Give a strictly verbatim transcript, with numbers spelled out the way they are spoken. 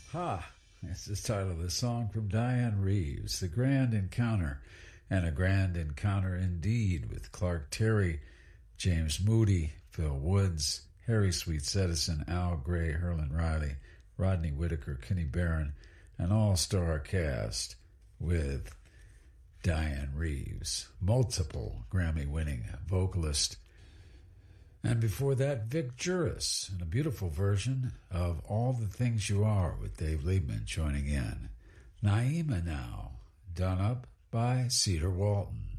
Ha! It's the title of the song from Dianne Reeves, The Grand Encounter, and a grand encounter indeed with Clark Terry, James Moody, Phil Woods, Harry Sweets Edison, Al Gray, Herlin Riley, Rodney Whitaker, Kenny Barron, an all-star cast with Dianne Reeves, multiple Grammy-winning vocalist. And before that, Vic Juris, in a beautiful version of All the Things You Are with Dave Liebman joining in. Naima Now, done up by Cedar Walton.